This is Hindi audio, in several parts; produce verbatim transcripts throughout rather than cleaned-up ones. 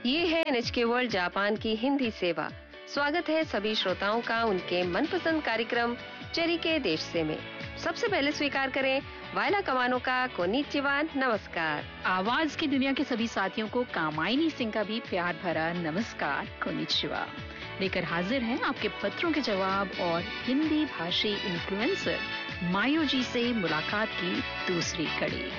ये है एनएचके वर्ल्ड जापान की हिंदी सेवा। स्वागत है सभी श्रोताओं का उनके मनपसंद कार्यक्रम चेरी के देश से में। सबसे पहले स्वीकार करें वायला कवानो का कोनिचिवा, नमस्कार। आवाज की दुनिया के सभी साथियों को कामायनी सिंह का भी प्यार भरा नमस्कार, कोनिचिवा। लेकर हाजिर हैं आपके पत्रों के जवाब और हिंदी भाषी इन्फ्लुएंसर मायो जी से मुलाकात की दूसरी कड़ी।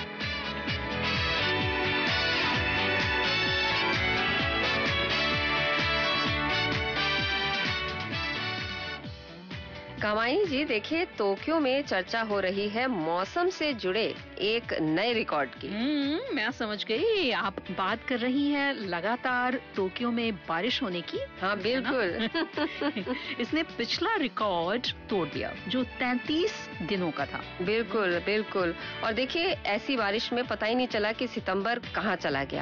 कामायनी जी, देखिए टोक्यो में चर्चा हो रही है मौसम से जुड़े एक नए रिकॉर्ड की। हम्म, मैं समझ गई, आप बात कर रही हैं लगातार टोक्यो में बारिश होने की। हाँ बिल्कुल। इसने पिछला रिकॉर्ड तोड़ दिया जो तैंतीस दिनों का था। बिल्कुल बिल्कुल। और देखिए ऐसी बारिश में पता ही नहीं चला कि सितंबर कहाँ चला गया।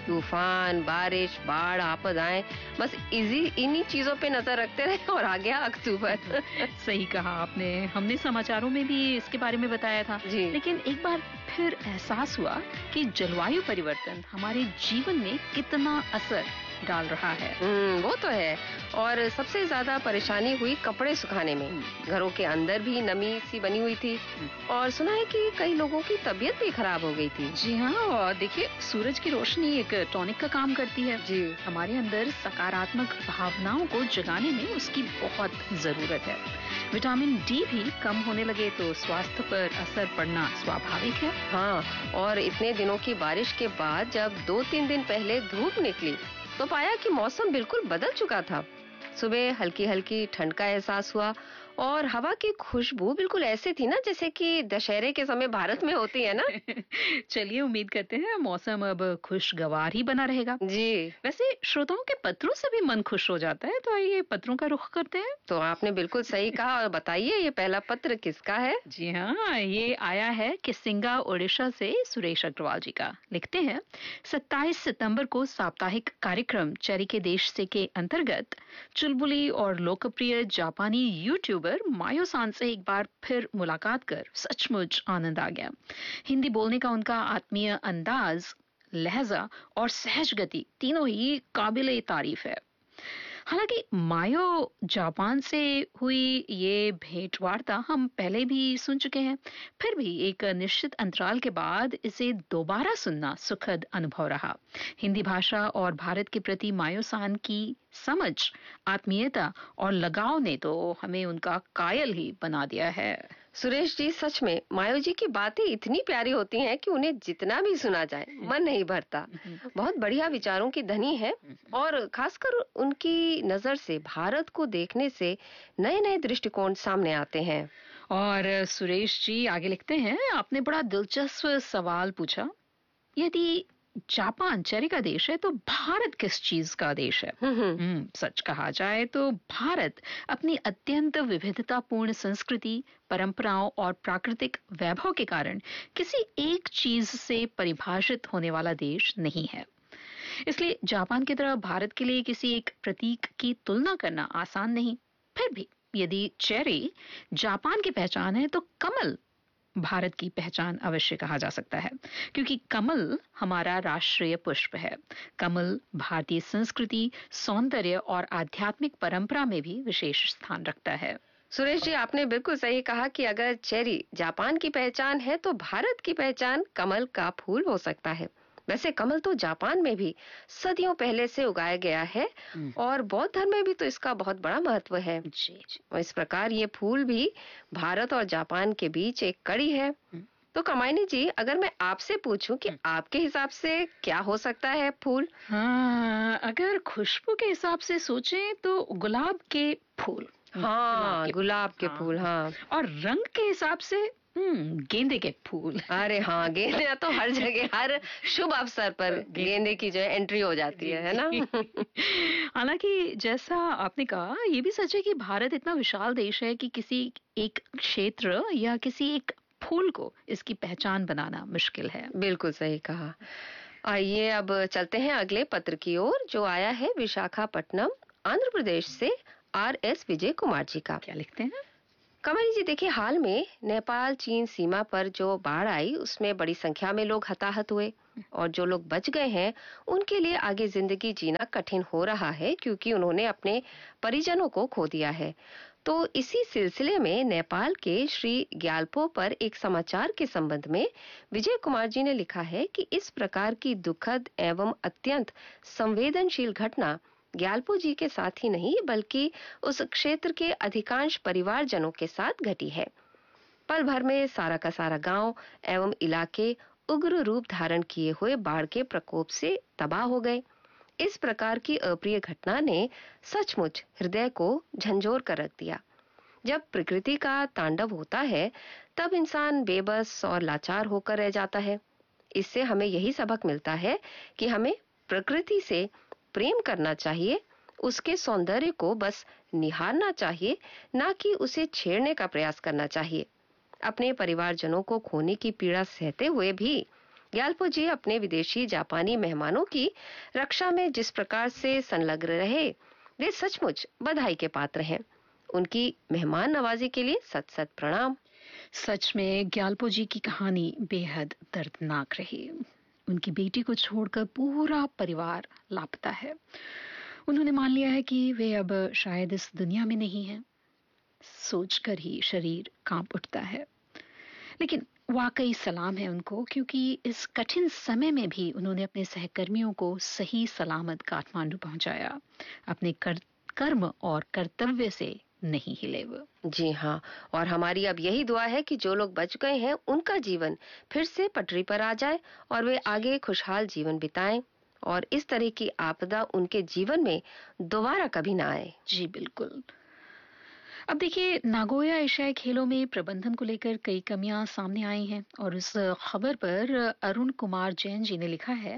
तूफान, बारिश, बाढ़, आपदाएं, बस इजी इन्हीं चीजों पे नजर रखते रहे और आ गया अक्टूबर। सही कहा आपने, हमने समाचारों में भी इसके बारे में बताया था। जी। लेकिन एक बार फिर एहसास हुआ कि जलवायु परिवर्तन हमारे जीवन में कितना असर डाल रहा है। हम्म, वो तो है। और सबसे ज्यादा परेशानी हुई कपड़े सुखाने में। घरों के अंदर भी नमी सी बनी हुई थी और सुना है कि कई लोगों की तबीयत भी खराब हो गई थी। जी हाँ, और देखिए सूरज की रोशनी एक टॉनिक का काम करती है। जी। हमारे अंदर सकारात्मक भावनाओं को जगाने में उसकी बहुत जरूरत है। विटामिन डी भी कम होने लगे तो स्वास्थ्य पर असर पड़ना स्वाभाविक है। हाँ, और इतने दिनों की बारिश के बाद जब दो तीन दिन पहले धूप निकली तो पाया कि मौसम बिल्कुल बदल चुका था। सुबह हल्की हल्की ठंड का एहसास हुआ और हवा की खुशबू बिल्कुल ऐसे थी ना जैसे कि दशहरे के समय भारत में होती है ना। चलिए, उम्मीद करते हैं मौसम अब खुशगवार ही बना रहेगा। जी। वैसे श्रोताओं के पत्रों से भी मन खुश हो जाता है, तो आइए पत्रों का रुख करते हैं। तो आपने बिल्कुल सही कहा। और बताइए ये पहला पत्र किसका है? जी हाँ, ये आया है किसिंगा ओडिशा से सुरेश अग्रवाल जी का। लिखते हैं, सत्ताईस सितंबर को साप्ताहिक कार्यक्रम चेरी के देश से के अंतर्गत चुलबुली और लोकप्रिय जापानी यूट्यूबर मायो सान से एक बार फिर मुलाकात कर सचमुच आनंद आ गया। हिंदी बोलने का उनका आत्मीय अंदाज, लहजा और सहज गति तीनों ही काबिले तारीफ है। हालांकि मायो जापान से हुई ये भेंट वार्ता हम पहले भी सुन चुके हैं, फिर भी एक निश्चित अंतराल के बाद इसे दोबारा सुनना सुखद अनुभव रहा। हिंदी भाषा और भारत के प्रति मायो सान की समझ, आत्मीयता और लगाव ने तो हमें उनका कायल ही बना दिया है। सुरेश जी, सच में मायो जी की बातें इतनी प्यारी होती हैं कि उन्हें जितना भी सुना जाए मन नहीं भरता। बहुत बढ़िया विचारों की धनी है और खासकर उनकी नजर से भारत को देखने से नए नए दृष्टिकोण सामने आते हैं। और सुरेश जी आगे लिखते हैं, आपने बड़ा दिलचस्प सवाल पूछा। यदि जापान चेरी का देश है तो भारत किस चीज का देश है? हम्म, सच कहा जाए तो भारत अपनी अत्यंत विविधतापूर्ण संस्कृति, परंपराओं और प्राकृतिक वैभव के कारण किसी एक चीज से परिभाषित होने वाला देश नहीं है। इसलिए जापान की तरह भारत के लिए किसी एक प्रतीक की तुलना करना आसान नहीं। फिर भी यदि चेरी जापान की पहचान है तो कमल भारत की पहचान अवश्य कहा जा सकता है, क्योंकि कमल हमारा राष्ट्रीय पुष्प है। कमल भारतीय संस्कृति, सौंदर्य और आध्यात्मिक परंपरा में भी विशेष स्थान रखता है। सुरेश जी, आपने बिल्कुल सही कहा कि अगर चेरी जापान की पहचान है तो भारत की पहचान कमल का फूल हो सकता है। वैसे कमल तो जापान में भी सदियों पहले से उगाया गया है और बौद्ध धर्म में भी तो इसका बहुत बड़ा महत्व है। जी, जी। और इस प्रकार ये फूल भी भारत और जापान के बीच एक कड़ी है। तो कामायनी जी, अगर मैं आपसे पूछूं कि आपके हिसाब से क्या हो सकता है फूल? हाँ, अगर खुशबू के हिसाब से सोचें तो गुलाब के फूल। हाँ, गुलाब के फूल। हाँ। और रंग के हिसाब से हम्म गेंदे के फूल। अरे हाँ, गेंदे तो हर जगह, हर शुभ अवसर पर गेंदे की जो है एंट्री हो जाती है, है ना? हालांकि जैसा आपने कहा, ये भी सच है कि भारत इतना विशाल देश है कि किसी एक क्षेत्र या किसी एक फूल को इसकी पहचान बनाना मुश्किल है। बिल्कुल सही कहा। आइए अब चलते हैं अगले पत्र की ओर, जो आया है विशाखापट्टनम, आंध्र प्रदेश से आर एस विजय कुमार जी का। क्या लिखते हैं? कमली जी देखिए, हाल में नेपाल चीन सीमा पर जो बाढ़ आई उसमें बड़ी संख्या में लोग हताहत हुए, और जो लोग बच गए हैं उनके लिए आगे जिंदगी जीना कठिन हो रहा है, क्योंकि उन्होंने अपने परिजनों को खो दिया है। तो इसी सिलसिले में नेपाल के श्री ग्याल्पो पर एक समाचार के संबंध में विजय कुमार जी ने लिखा है कि इस प्रकार की दुखद एवं अत्यंत संवेदनशील घटना ग्याल्पो जी के साथ ही नहीं बल्कि उस क्षेत्र के अधिकांश परिवारजनों के साथ घटी है। पल भर में सारा का सारा गांव एवं इलाके उग्र रूप धारण किए हुए बाढ़ के प्रकोप से तबाह हो गए। इस प्रकार की अप्रिय घटना ने सचमुच हृदय को झंझोर कर रख दिया। जब प्रकृति का तांडव होता है तब इंसान बेबस और लाचार होकर रह जाता है। इससे हमें यही सबक मिलता है कि हमें प्रकृति से प्रेम करना चाहिए, उसके सौंदर्य को बस निहारना चाहिए, ना कि उसे छेड़ने का प्रयास करना चाहिए। अपने परिवारजनों को खोने की पीड़ा सहते हुए भी ग्याल्पो जी अपने विदेशी जापानी मेहमानों की रक्षा में जिस प्रकार से संलग्न रहे, वे सचमुच बधाई के पात्र हैं। उनकी मेहमान नवाजी के लिए सत सत प्रणाम। सच में ग्याल्पो जी की कहानी बेहद दर्दनाक रही। उनकी बेटी को छोड़कर पूरा परिवार लापता है। उन्होंने मान लिया है कि वे अब शायद इस दुनिया में नहीं हैं। सोचकर ही शरीर कांप उठता है। लेकिन वाकई सलाम है उनको, क्योंकि इस कठिन समय में भी उन्होंने अपने सहकर्मियों को सही सलामत काठमांडू पहुंचाया। अपने कर, कर्म और कर्तव्य से नहीं हिले वो। जी हाँ, और हमारी अब यही दुआ है कि जो लोग बच गए हैं उनका जीवन फिर से पटरी पर आ जाए और वे आगे खुशहाल जीवन बिताएं, और इस तरह की आपदा उनके जीवन में दोबारा कभी ना आए। जी बिल्कुल। अब देखिए, नागोया एशियाई खेलों में प्रबंधन को लेकर कई कमियां सामने आई हैं, और उस खबर पर अरुण कुमार जैन जी ने लिखा है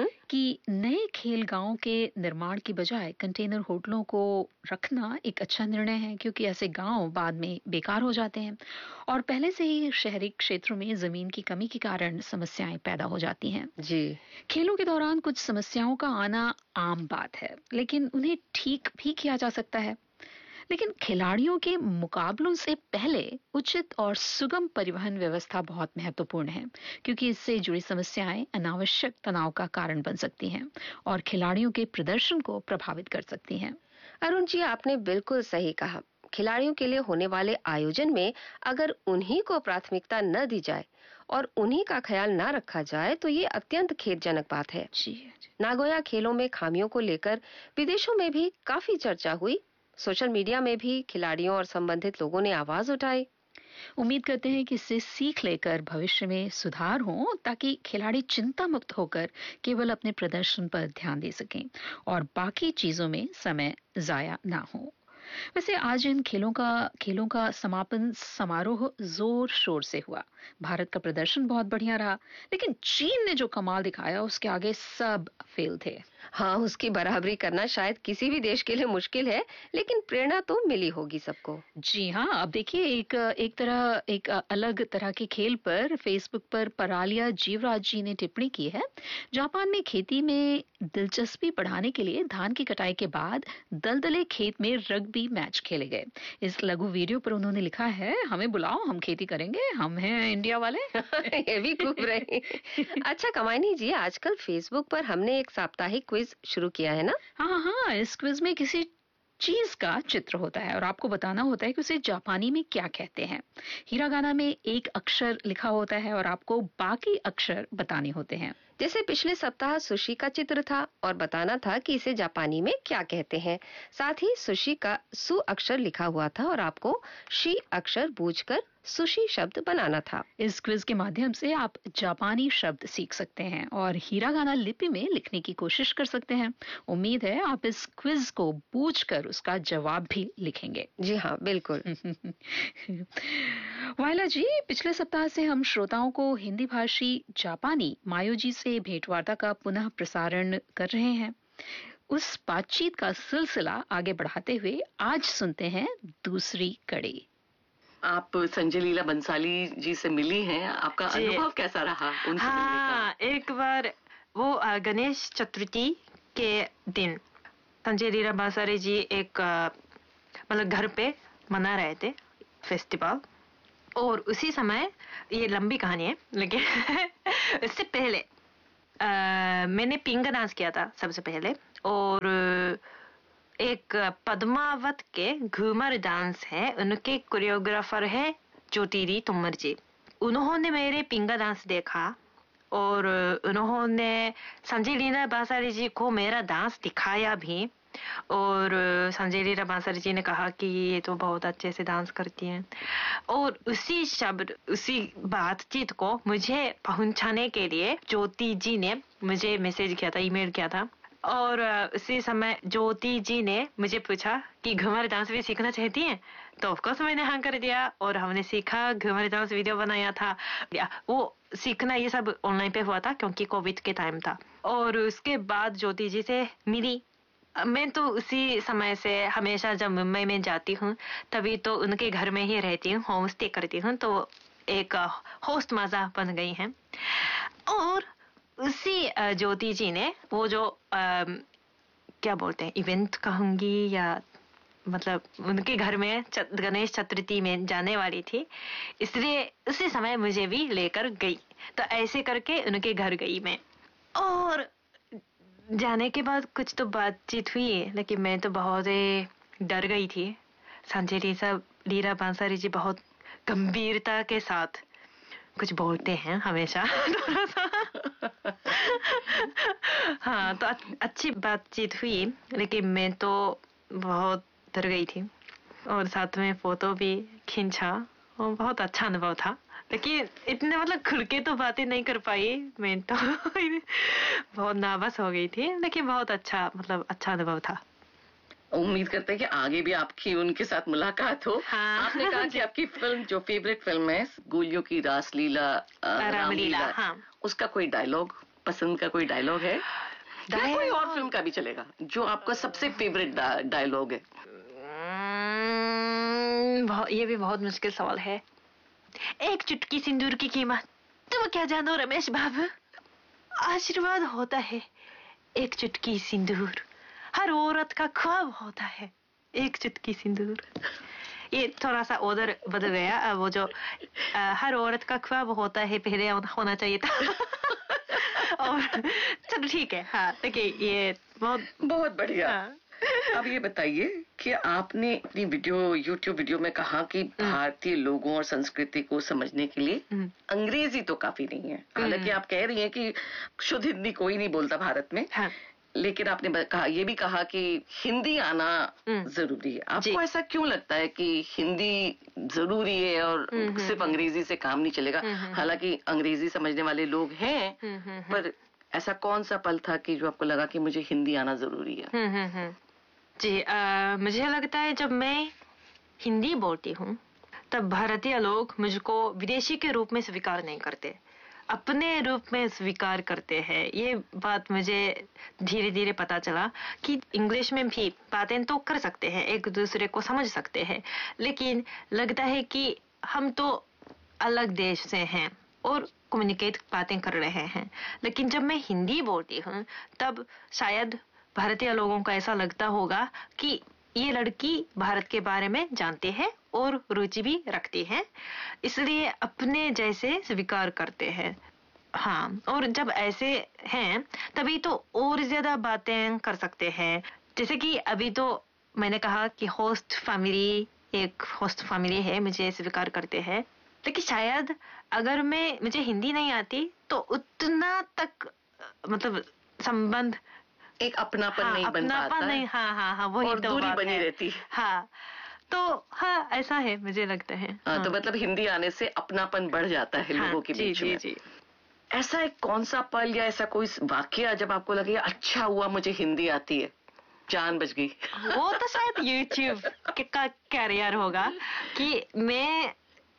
कि नए खेल गांवों के निर्माण की बजाय कंटेनर होटलों को रखना एक अच्छा निर्णय है, क्योंकि ऐसे गांव बाद में बेकार हो जाते हैं और पहले से ही शहरी क्षेत्रों में जमीन की कमी के कारण समस्याएं पैदा हो जाती हैं। जी, खेलों के दौरान कुछ समस्याओं का आना आम बात है, लेकिन उन्हें ठीक भी किया जा सकता है। लेकिन खिलाड़ियों के मुकाबलों से पहले उचित और सुगम परिवहन व्यवस्था बहुत महत्वपूर्ण है, क्योंकि इससे जुड़ी समस्याएं अनावश्यक तनाव का कारण बन सकती हैं और खिलाड़ियों के प्रदर्शन को प्रभावित कर सकती हैं। अरुण जी, आपने बिल्कुल सही कहा। खिलाड़ियों के लिए होने वाले आयोजन में अगर उन्हीं को प्राथमिकता न दी जाए और उन्हीं का ख्याल न रखा जाए तो ये अत्यंत खेदजनक बात है। जी। नागोया खेलों में खामियों को लेकर विदेशों में भी काफी चर्चा हुई। सोशल मीडिया में भी खिलाड़ियों और संबंधित लोगों ने आवाज उठाई। उम्मीद करते हैं कि इससे सीख लेकर भविष्य में सुधार हो, ताकि खिलाड़ी चिंता मुक्त होकर केवल अपने प्रदर्शन पर ध्यान दे सकें और बाकी चीजों में समय जाया ना हो। वैसे आज इन खेलों का खेलों का समापन समारोह जोर शोर से हुआ। भारत का प्रदर्शन बहुत बढ़िया रहा, लेकिन चीन ने जो कमाल दिखाया उसके आगे सब फेल थे। हाँ, उसकी बराबरी करना शायद किसी भी देश के लिए मुश्किल है, लेकिन प्रेरणा तो मिली होगी सबको। जी हाँ, अब देखिए, एक एक तरह एक अलग तरह के खेल पर फेसबुक पर परालिया जीवराज जी ने टिप्पणी की है। जापान में खेती में दिलचस्पी बढ़ाने के लिए धान की कटाई के बाद दलदले खेत में रग्बी मैच खेले गए। इस लघु वीडियो पर उन्होंने लिखा है, हमें बुलाओ, हम खेती करेंगे, हम हैं इंडिया वाले। ये भी खूब रही। अच्छा कमाइनी जी, आजकल फेसबुक पर हमने एक साप्ताहिक क्विज शुरू किया है ना? हाँ हाँ, इस क्विज में किसी चीज का चित्र होता है और आपको बताना होता है कि उसे जापानी में क्या कहते हैं। हिरागाना में एक अक्षर लिखा होता है और आपको बाकी अक्षर बताने होते हैं। जैसे पिछले सप्ताह सुशी का चित्र था और बताना था कि इसे जापानी में क्या कहते हैं। साथ ही सुशी का सु अक्षर लिखा हुआ था और आपको शी अक्षर बूझकर सुशी शब्द बनाना था। इस क्विज के माध्यम से आप जापानी शब्द सीख सकते हैं और हिरागाना लिपि में लिखने की कोशिश कर सकते हैं। उम्मीद है आप इस क्विज को बूझकर उसका जवाब भी लिखेंगे। जी हाँ, बिल्कुल। वायला जी, पिछले सप्ताह से हम श्रोताओं को हिंदी भाषी जापानी मायोजी से भेंटवार्ता का पुनः प्रसारण कर रहे हैं। उस बातचीत का सिलसिला आगे बढ़ाते हुए आज सुनते हैं दूसरी कड़ी। आप संजय लीला बंसाली जी से मिली हैं, आपका अनुभव कैसा रहा उनसे हाँ, मिलने का? एक बार वो गणेश चतुर्थी के दिन संजय लीला बंसाली जी एक मतलब घर पे मना रहे थे फेस्टिवल। और उसी समय, ये लंबी कहानी है लेकिन इससे पहले आ, मैंने पिंगा डांस किया था सबसे पहले। और एक पद्मावत के घूमर डांस है, उनके कोरियोग्राफर है ज्योतिरी तोमर जी। उन्होंने मेरे पिंगा डांस देखा और उन्होंने संजय लीला बांसारी जी को मेरा डांस दिखाया भी। और संजय लीला बांसारी जी ने कहा कि ये तो बहुत अच्छे से डांस करती हैं। और उसी शब्द, उसी बातचीत को मुझे पहुंचाने के लिए ज्योति जी ने मुझे मैसेज किया था, ईमेल किया था। और उसी समय ज्योति जी ने मुझे पूछा कि घूमर डांस भी सीखना चाहती हैं? तो ऑफकोर्स मैंने हाँ कर दिया और हमने सीखा, घूमर डांस वीडियो बनाया था। वो सीखना ये सब ऑनलाइन पे हुआ था क्योंकि कोविड के टाइम था। और उसके बाद ज्योति जी से मिली। मैं तो उसी समय से हमेशा जब मुंबई में जाती हूँ तभी तो उनके घर में ही रहती हूँ, होम स्टे करती हूँ, तो एक होस्ट मजा बन गई है। और उसी ज्योति जी ने वो जो आ, क्या बोलते हैं, इवेंट कहूंगी या मतलब उनके घर में गणेश चतुर्थी में जाने वाली थी, इसलिए उसी समय मुझे भी लेकर गई। तो ऐसे करके उनके घर गई मैं। और जाने के बाद कुछ तो बातचीत हुई लेकिन मैं तो बहुत ही डर गई थी। संजय लीला बांसारी जी बहुत गंभीरता के साथ कुछ बोलते हैं हमेशा थोड़ा सा हाँ, तो अच्छी बातचीत हुई लेकिन मैं तो बहुत डर गई थी। और साथ में फोटो भी खींचा और बहुत अच्छा अनुभव था। लेकिन इतने मतलब खुल के तो बातें नहीं कर पाई मैं तो बहुत नर्वस हो गई थी, लेकिन बहुत अच्छा मतलब अच्छा अनुभव था। उम्मीद करते हैं कि आगे भी आपकी उनके साथ मुलाकात हो। हाँ। आपने कहा कि आपकी फिल्म जो फेवरेट फिल्म है गोलियों की रासलीला, रामलीला, हाँ, उसका कोई डायलॉग पसंद का कोई डायलॉग है या कोई और फिल्म का भी चलेगा जो आपका सबसे फेवरेट डायलॉग है? ये भी बहुत मुश्किल सवाल है। एक चुटकी सिंदूर की कीमत तुम क्या जानो रमेश बाबू, आशीर्वाद होता है एक चुटकी सिंदूर, हर औरत का ख्वाब होता है एक चुटकी सिंदूर। ये थोड़ा सा उधर बदल गया, वो जो आ, हर औरत का ख्वाब होता है पहले होना चाहिए था और चलो ठीक है। हाँ, देखिए ये बहुत बहुत बढ़िया। हाँ। अब ये बताइए कि आपने अपनी वीडियो यूट्यूब वीडियो में कहा कि भारतीय लोगों और संस्कृति को समझने के लिए अंग्रेजी तो काफी नहीं है। हालांकि आप कह रही हैं कि शुद्ध हिंदी कोई नहीं बोलता भारत में, हाँ। लेकिन आपने कहा ये भी कहा कि हिंदी आना जरूरी है। आपको ऐसा क्यों लगता है कि हिंदी जरूरी है और सिर्फ अंग्रेजी से काम नहीं चलेगा? हालांकि अंग्रेजी समझने वाले लोग हैं, पर ऐसा कौन सा पल था कि जो आपको लगा कि मुझे हिंदी आना जरूरी है? जी, आ, मुझे लगता है जब मैं हिंदी बोलती हूँ तब भारतीय लोग मुझको विदेशी के रूप में स्वीकार नहीं करते, अपने रूप में स्वीकार करते हैं। ये बात मुझे धीरे धीरे पता चला कि इंग्लिश में भी बातें तो कर सकते हैं, एक दूसरे को समझ सकते हैं, लेकिन लगता है कि हम तो अलग देश से हैं और कम्युनिकेट बातें कर रहे हैं। लेकिन जब मैं हिंदी बोलती हूँ तब शायद भारतीय लोगों को ऐसा लगता होगा कि ये लड़की भारत के बारे में जानती है और रुचि भी रखती है, इसलिए अपने जैसे स्वीकार करते हैं। हाँ, और जब ऐसे हैं तभी तो और ज्यादा बातें कर सकते हैं। जैसे कि अभी तो मैंने कहा कि होस्ट फैमिली, एक होस्ट फैमिली है, मुझे स्वीकार करते हैं। लेकिन शायद अगर मैं मुझे हिंदी नहीं आती तो उतना तक मतलब संबंध, एक अपनापन हाँ, नहीं बन पाता है। नहीं, हाँ हाँ हाँ, वही और तो दूरी बात बनी है। रहती। हाँ, तो हाँ ऐसा है मुझे लगता है। हाँ, हाँ। तो मतलब हिंदी आने से अपनापन बढ़ जाता है, हाँ, लोगों के बीच में। जी, जी। ऐसा एक कौन सा पल या ऐसा कोई वाकया जब आपको लगे अच्छा हुआ मुझे हिंदी आती है, जान बच गई? वो तो शायद यूट्यूब का कैरियर होगा कि मैं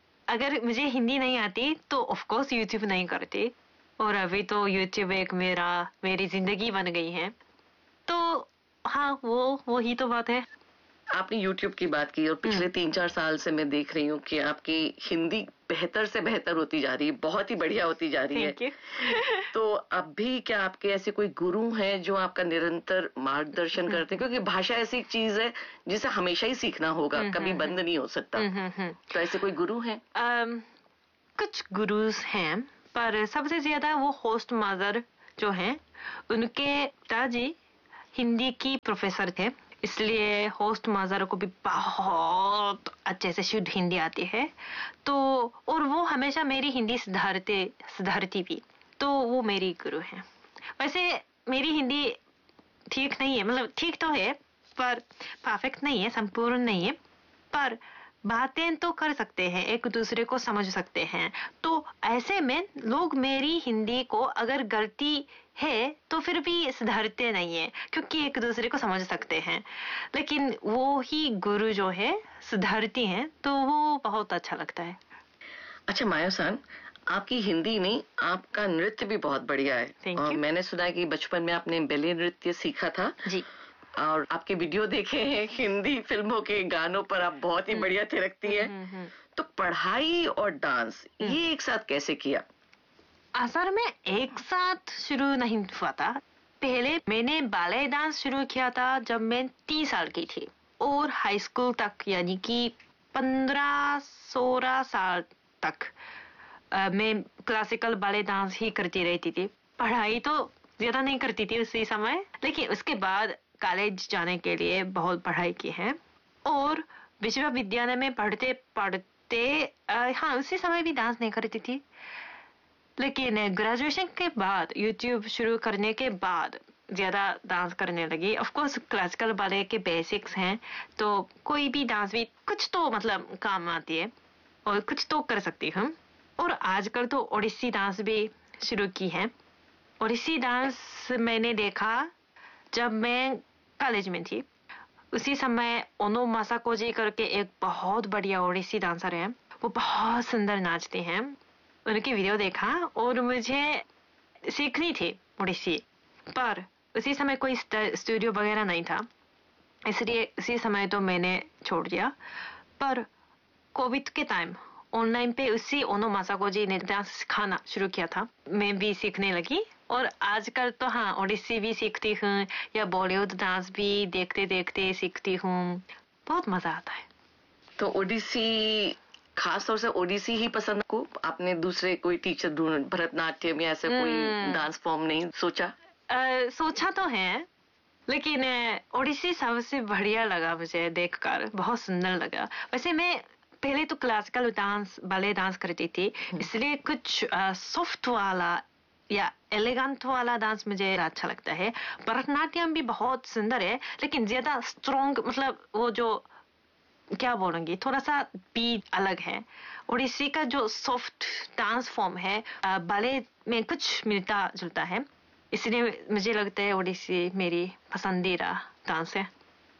अगर मुझे हिंदी नहीं आती तो ऑफ कोर्स यूट्यूब नहीं करती, और अभी तो यूट्यूब एक मेरा मेरी जिंदगी बन गई है। तो हाँ, वो वो ही तो बात है। आपने YouTube की बात की और पिछले तीन चार साल से मैं देख रही हूँ कि आपकी हिंदी बेहतर से बेहतर होती जा रही है, बहुत ही बढ़िया होती जा रही है। तो अब भी क्या आपके ऐसे कोई गुरु हैं जो आपका निरंतर मार्गदर्शन करते हैं? क्योंकि भाषा ऐसी एक चीज है जिसे हमेशा ही सीखना होगा, कभी बंद नहीं हो सकता। तो ऐसे कोई गुरु हैं? um, कुछ गुरुज हैं, पर सबसे ज्यादा वो होस्ट मदर जो हैं, उनके पिताजी हिंदी की प्रोफेसर थे, इसलिए होस्ट मदर को भी बहुत अच्छे से शुद्ध हिंदी आती है। तो और वो हमेशा मेरी हिंदी सुधारते सुधारती भी, तो वो मेरी गुरु हैं। वैसे मेरी हिंदी ठीक नहीं है, मतलब ठीक तो है पर परफेक्ट नहीं है, संपूर्ण नहीं है, पर बातें तो कर सकते हैं, एक दूसरे को समझ सकते हैं। तो ऐसे में लोग मेरी हिंदी को अगर गलती है तो फिर भी सुधारते नहीं है, क्योंकि एक दूसरे को समझ सकते हैं। लेकिन वो ही गुरु जो है सुधारती हैं, तो वो बहुत अच्छा लगता है। अच्छा माया-सान, आपकी हिंदी नहीं, आपका नृत्य भी बहुत बढ़िया है। और मैंने सुना है कि बचपन में आपने बैले नृत्य सीखा था जी, और आपके वीडियो देखे हैं, हिंदी फिल्मों के गानों पर आप बहुत ही बढ़िया थिरकती है। तो पढ़ाई और डांस ये एक साथ कैसे किया? असल में एक साथ शुरू नहीं हुआ था। पहले मैंने बैले डांस शुरू किया था जब मैं तीस साल की थी, और हाई स्कूल तक यानी कि पंद्रह सोलह साल तक आ, मैं क्लासिकल बैले डांस ही करती रहती थी। पढ़ाई तो ज्यादा नहीं करती थी उसी समय, लेकिन उसके बाद कॉलेज जाने के लिए बहुत पढ़ाई की है। और विश्वविद्यालय में पढ़ते पढ़ते हाँ उसी समय भी डांस नहीं करती थी, लेकिन ग्रेजुएशन के बाद यूट्यूब शुरू करने के बाद ज्यादा डांस करने लगी। ऑफ कोर्स क्लासिकल बैले के बेसिक्स हैं, तो कोई भी डांस भी कुछ तो मतलब काम आती है और कुछ तो कर सकती हूँ। और आजकल तो ओडिसी डांस भी शुरू की है। ओडिसी डांस मैंने देखा जब मैं कॉलेज में थी। उसी समय ओनो मासाकोजी करके एक बहुत बढ़िया ओडिसी डांसर है, वो बहुत सुंदर नाचते हैं। उनकी वीडियो देखा और मुझे सीखनी थी ओडिसी, पर उसी समय कोई स्टूडियो वगैरह नहीं था, इसलिए उसी समय तो मैंने छोड़ दिया। पर कोविड के टाइम ऑनलाइन पे उसी ओनो मासाकोजी ने डांस सिखाना शुरू किया था, मैं भी सीखने लगी। और आजकल तो हाँ ओडिसी भी सीखती हूँ या बॉलीवुड डांस भी देखते देखते सीखती हूँ, बहुत मजा आता है। तो ओडिसी, खास तौर से ओडिसी ही पसंद को? आपने दूसरे कोई टीचर ढूंढ, भरतनाट्यम या ऐसे कोई डांस फॉर्म नहीं सोचा? आ, सोचा तो है, लेकिन ओडिसी सबसे बढ़िया लगा मुझे देखकर, बहुत सुंदर लगा। वैसे मैं पहले तो क्लासिकल डांस बैले डांस करती थी, इसलिए कुछ सॉफ्ट वाला या एलिगेंट वाला डांस मुझे अच्छा लगता है। भरतनाट्यम भी बहुत सुंदर है, लेकिन ज्यादा स्ट्रॉन्ग, मतलब वो जो क्या बोलूंगी, थोड़ा सा बीट अलग है। ओडिसी का जो सॉफ्ट डांस फॉर्म है बैले में कुछ मिलता जुलता है, इसलिए मुझे लगता है ओडिसी मेरी पसंदीदा डांस है।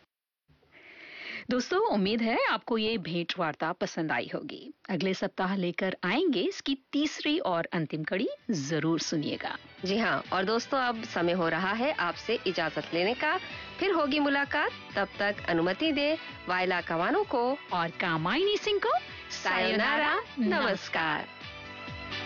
दोस्तों, उम्मीद है आपको ये भेंट वार्ता पसंद आई होगी। अगले सप्ताह लेकर आएंगे इसकी तीसरी और अंतिम कड़ी, जरूर सुनिएगा। जी हाँ, और दोस्तों अब समय हो रहा है आपसे इजाजत लेने का। फिर होगी मुलाकात, तब तक अनुमति दे वायला कवानो को और कामायनी सिंह को सायोनारा, नमस्कार।